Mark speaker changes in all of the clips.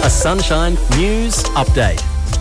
Speaker 1: A Sunshine News Update.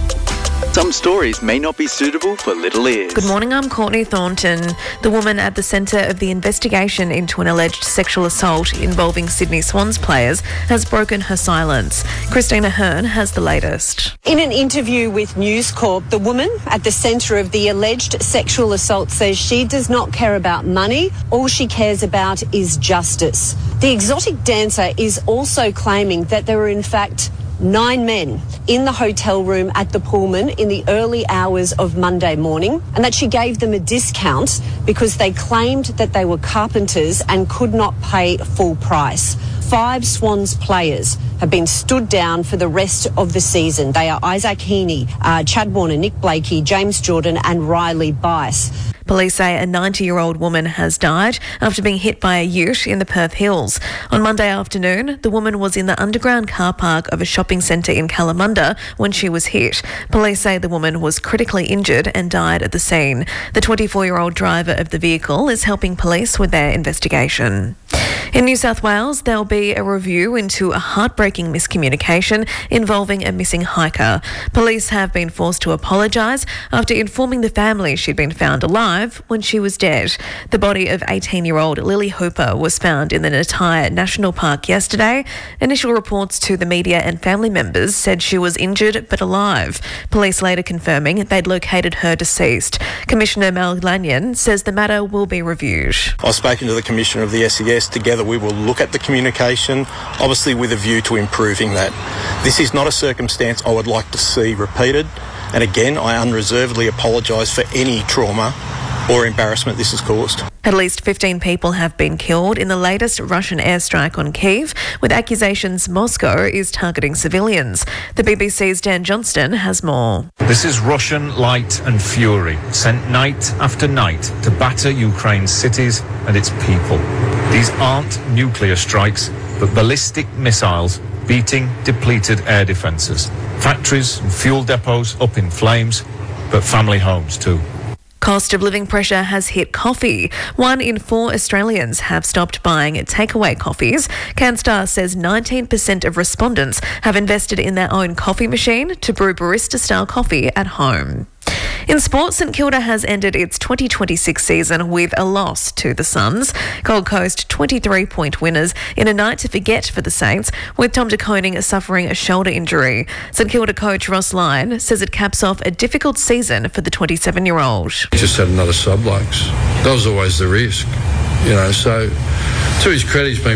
Speaker 2: Some stories may not be suitable for little ears.
Speaker 3: Good morning, I'm Courtney Thornton. The woman at the centre of the investigation into an alleged sexual assault involving Sydney Swans players has broken her silence. Christina Hearn has the latest.
Speaker 4: In an interview with News Corp, the woman at the centre of the alleged sexual assault says she does not care about money. All she cares about is justice. The exotic dancer is also claiming that there were in fact 9 men in the hotel room at the Pullman in the early hours of Monday morning, and that she gave them a discount because they claimed that they were carpenters and could not pay full price. 5 Swans players have been stood down for the rest of the season. They are Isaac Heaney, Chad Warner, Nick Blakey, James Jordan and Riley Bice.
Speaker 3: Police say a 90-year-old woman has died after being hit by a ute in the Perth Hills. On Monday afternoon, the woman was in the underground car park of a shopping centre in Kalamunda when she was hit. Police say the woman was critically injured and died at the scene. The 24-year-old driver of the vehicle is helping police with their investigation. In New South Wales, there'll be a review into a heartbreaking miscommunication involving a missing hiker. Police have been forced to apologise after informing the family she'd been found alive when she was dead. The body of 18-year-old Lily Hooper was found in the Natai National Park yesterday. Initial reports to the media and family members said she was injured but alive. Police later confirming they'd located her deceased. Commissioner Mal Lanyon says the matter will be reviewed.
Speaker 5: I've spoken to the Commissioner of the SES. Together we will look at the communication, obviously with a view to improving that. This is not a circumstance I would like to see repeated, and again I unreservedly apologise for any trauma or embarrassment this has caused.
Speaker 3: At least 15 people have been killed in the latest Russian airstrike on Kyiv, with accusations Moscow is targeting civilians. The BBC's Dan Johnston has more.
Speaker 6: This is Russian light and fury, sent night after night to batter Ukraine's cities and its people. These aren't nuclear strikes, but ballistic missiles beating depleted air defences. Factories and fuel depots up in flames, but family homes too.
Speaker 3: Cost of living pressure has hit coffee. 1 in 4 Australians have stopped buying takeaway coffees. CanStar says 19% of respondents have invested in their own coffee machine to brew barista-style coffee at home. In sport, St Kilda has ended its 2026 season with a loss to the Suns. Gold Coast 23-point winners in a night to forget for the Saints, with Tom de Koning suffering a shoulder injury. St Kilda coach Ross Lyon says it caps off a difficult season for the 27-year-old.
Speaker 7: He just had another sub-likes. That was always the risk, so to his credit, he's been